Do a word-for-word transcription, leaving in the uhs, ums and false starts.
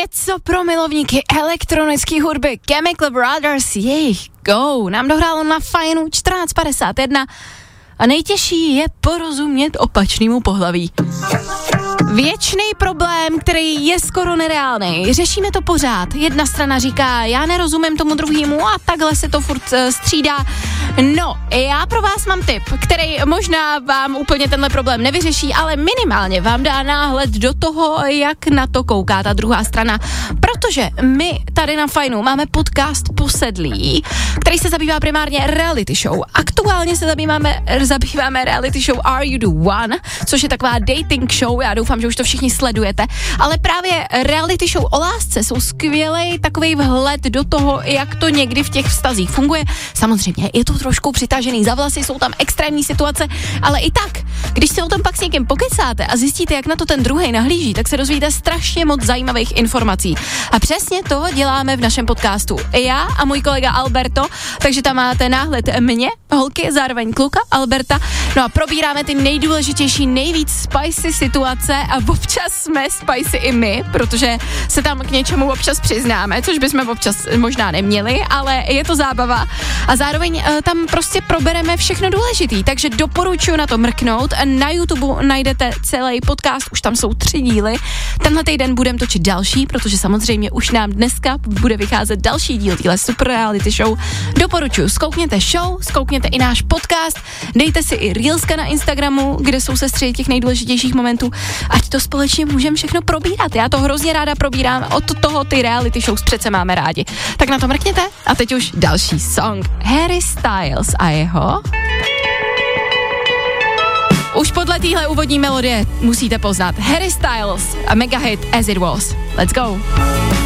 Něco pro milovníky elektronické hudby. Chemical Brothers, jejich Go nám dohrálo na Fajnu čtrnáct padesát jedna a nejtěžší je porozumět opačnému pohlaví. Věčný problém, který je skoro nereálný. Řešíme to pořád. Jedna strana říká, já nerozumím tomu druhému a takhle se to furt uh, střídá. No, já pro vás mám tip, který možná vám úplně tenhle problém nevyřeší, ale minimálně vám dá náhled do toho, jak na to kouká ta druhá strana. Protože my tady na Fajnu máme podcast Posedlí, který se zabývá primárně reality show. Aktuálně se zabýváme, zabýváme reality show Are You The One, což je taková dating show, já doufám, že už to všichni sledujete, ale právě reality show o lásce jsou skvělej takovej vhled do toho, jak to někdy v těch vztazích funguje. Samozřejmě je to trošku přitažený za vlasy, jsou tam extrémní situace, ale i tak, když se o tom pak s někým pokecáte a zjistíte, jak na to ten druhej nahlíží, tak se dozvíte strašně moc zajímavých informací. A přesně to děláme v našem podcastu. Já a můj kolega Alberto, takže tam máte náhled mě, holky, zároveň kluka Alberta. No a probíráme ty nejdůležitější, nejvíc spicy situace a občas jsme spicy i my, protože se tam k něčemu občas přiznáme, což bychom občas možná neměli, ale je to zábava a zároveň uh, tam prostě probereme všechno důležitý, takže doporučuji na to mrknout. Na YouTube najdete celý podcast, už tam jsou tři díly. Tenhle týden budeme točit další, protože samozřejmě už nám dneska bude vycházet další díl téhle super reality show. Doporučuji, zkoukněte show, zkoukněte i náš podcast, dejte si i reelska na Instagramu, kde jsou sestři těch nejdůležitějších momentů, ať to společně můžeme všechno probírat. Já to hrozně ráda probírám, od toho ty reality shows přece máme rádi. Tak na to mrkněte a teď už další song. Harry Styles a jeho... Už podle téhle úvodní melodie musíte poznat Harry Styles a mega hit As It Was. Let's go.